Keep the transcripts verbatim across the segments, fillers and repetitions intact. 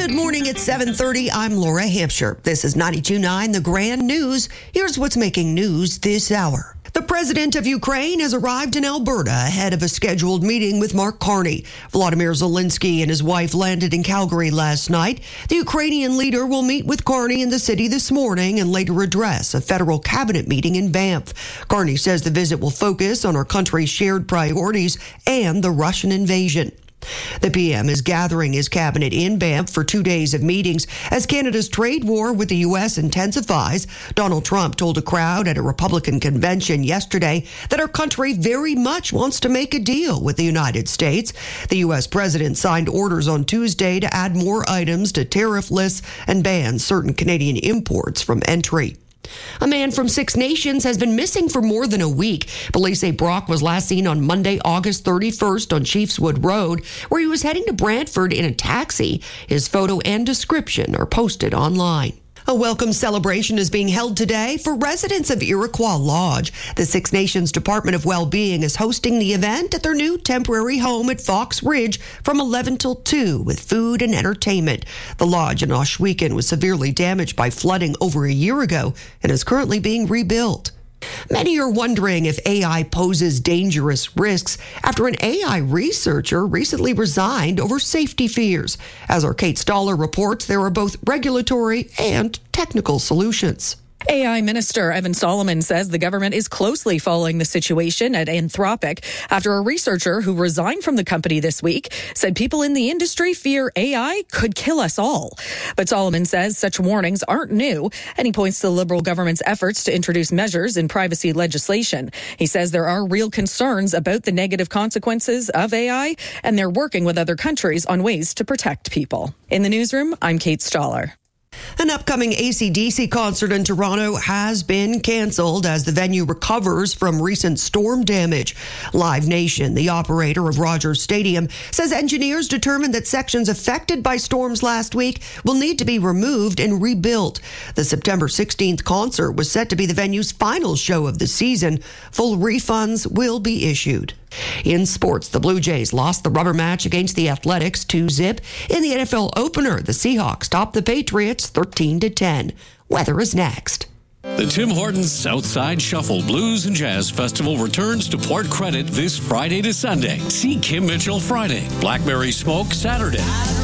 Good morning at seven thirty. I'm Laura Hampshire. This is ninety-two point nine The Grand News. Here's what's making news this hour. The president of Ukraine has arrived in Alberta ahead of a scheduled meeting with Mark Carney. Volodymyr Zelensky and his wife landed in Calgary last night. The Ukrainian leader will meet with Carney in the city this morning and later address a federal cabinet meeting in Banff. Carney says the visit will focus on our country's shared priorities and the Russian invasion. The P M is gathering his cabinet in Banff for two days of meetings as Canada's trade war with the U S intensifies. Donald Trump told a crowd at a Republican convention yesterday that our country very much wants to make a deal with the United States. The U S president signed orders on Tuesday to add more items to tariff lists and ban certain Canadian imports from entry. A man from Six Nations has been missing for more than a week. Police say Brock was last seen on Monday, August thirty-first on Chiefswood Road, where he was heading to Brantford in a taxi. His photo and description are posted online. A welcome celebration is being held today for residents of Iroquois Lodge. The Six Nations Department of Wellbeing is hosting the event at their new temporary home at Fox Ridge from eleven till two with food and entertainment. The lodge in Ohsweken was severely damaged by flooding over a year ago and is currently being rebuilt. Many are wondering if A I poses dangerous risks after an A I researcher recently resigned over safety fears. As our Kate Stoller reports, there are both regulatory and technical solutions. A I Minister Evan Solomon says the government is closely following the situation at Anthropic after a researcher who resigned from the company this week said people in the industry fear A I could kill us all. But Solomon says such warnings aren't new, and he points to the Liberal government's efforts to introduce measures in privacy legislation. He says there are real concerns about the negative consequences of A I, and they're working with other countries on ways to protect people. In the newsroom, I'm Kate Stoller. An upcoming A C D C concert in Toronto has been canceled as the venue recovers from recent storm damage. Live Nation, the operator of Rogers Stadium, says engineers determined that sections affected by storms last week will need to be removed and rebuilt. The September sixteenth concert was set to be the venue's final show of the season. Full refunds will be issued. In sports, the Blue Jays lost the rubber match against the Athletics two zip. In the N F L opener, the Seahawks topped the Patriots thirteen to ten. Weather is next. The Tim Hortons Southside Shuffle Blues and Jazz Festival returns to Port Credit this Friday to Sunday. See Kim Mitchell Friday, Blackberry Smoke Saturday.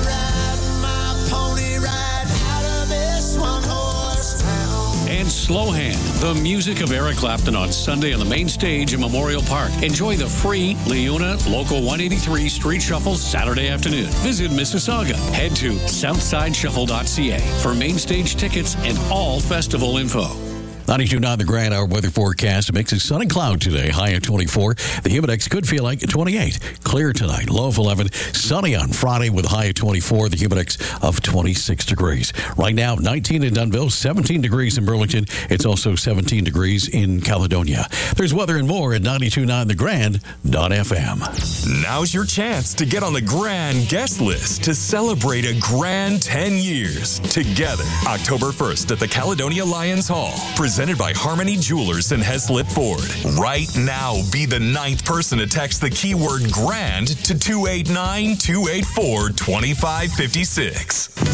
And Slow Hand, the music of Eric Clapton on Sunday on the main stage in Memorial Park. Enjoy the free Leuna Local one eighty-three Street Shuffle Saturday afternoon. Visit Mississauga. Head to southside shuffle dot c a for main stage tickets and all festival info. ninety-two point nine The Grand Hour weather forecast. It makes it sun and cloud today. High at twenty-four. The humidex could feel like twenty-eight. Clear tonight. Low of eleven. Sunny on Friday with a high at twenty-four. The humidex of twenty-six degrees. Right now, nineteen in Dunnville, seventeen degrees in Burlington. It's also seventeen degrees in Caledonia. There's weather and more at ninety-two point nine the grand dot f m. Now's your chance to get on the Grand guest list to celebrate a grand ten years together. October first at the Caledonia Lions Hall. Presented by Harmony Jewelers and Heslip Ford. Right now, be the ninth person to text the keyword GRAND to two eight nine, two eight four, two five five six.